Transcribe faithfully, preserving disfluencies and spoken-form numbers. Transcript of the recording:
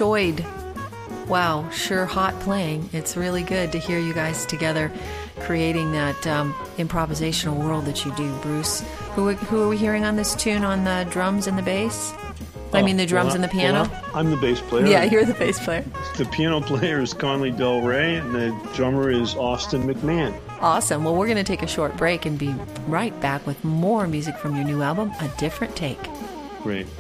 Choid. Wow, sure hot playing. It's really good to hear you guys together creating that um, improvisational world that you do, Bruce. Who, who are we hearing on this tune on the drums and the bass? I Oh, mean the drums well, and the piano? well, I'm the bass player. Yeah, you're the bass player. The piano player is Conley Del Rey, and the drummer is Austin McMahon. Awesome. Well, we're going to take a short break and be right back with more music from your new album, A Different Take. Great.